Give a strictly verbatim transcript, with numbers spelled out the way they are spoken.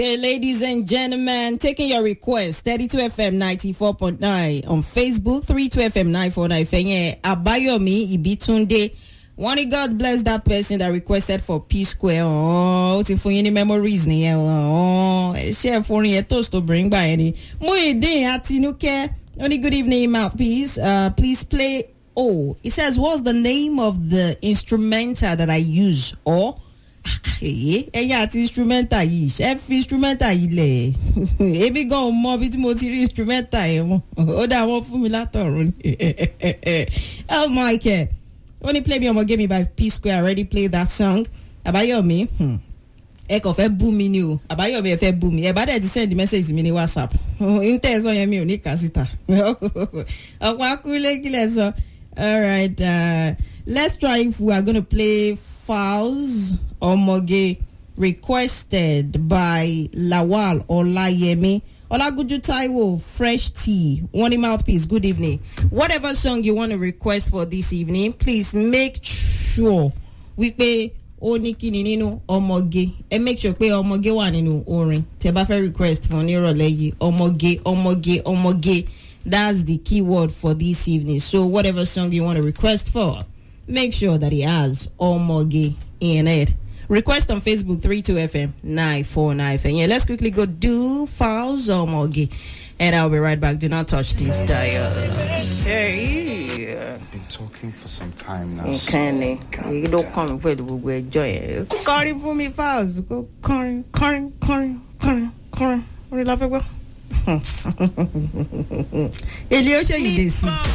Hey, ladies and gentlemen, taking your request, thirty-two F M ninety-four point nine on Facebook, thirty-two F M nine forty-nine. Fenye Abayomi Ibitunde. Wanting God bless that person that requested for P Square. Oh, it's for any memories. Oh, share for any toast to bring by any. Muidin Atinuke. Only good evening, mouthpiece. Uh, please play. Oh, it says, what's the name of the instrumental that I use? Or ẹ̀yin àti instrumental yìí chef instrumental yìí lẹ̀ ebi gan mọ bí tí mo ti rí instrumental yẹn mọ́ ó dá wọn fún mi látọ̀run oh my god only play me ọmọ game by P Square. I already played that song. Àbáyọ̀mí ẹ kàn fẹ́ bú mi ni o Àbáyọ̀mí ẹ fẹ́ bú mi ẹ bá dẹ̀ ti send message mi ní WhatsApp n tẹ́ ẹ sọ yẹn mi ò ní kà síta ọ̀pọ̀ akúlé kílẹ̀ sọ. All right, uh, let's try if we are going to play Fowls Omoge requested by Lawal Olayemi. Olaguju Taiwo, Fresh Tea, One Mouthpiece, good evening. Whatever song you want to request for this evening, please make sure we pay Onikini nínú Omoge. And make sure pé Omoge wà nínú orin. Tẹ́ bá fẹ́ request for nírọ̀lẹ́ yìí, Omoge, Omoge, Omoge. That's the keyword for this evening. So whatever song you want to request for, make sure that it has Omoge in it. Request on Facebook, thirty-two F M nine forty-nine. Yeah, let's quickly go do Fowls Omoge. And I'll be right back. Do not touch this dial. Hey. I've been talking for some time now. Okay, so you don't come with we enjoy it. Calling for me, Fowls. Go calling, calling, calling, calling, calling. What do you love it? Well? Eliosha, you did see.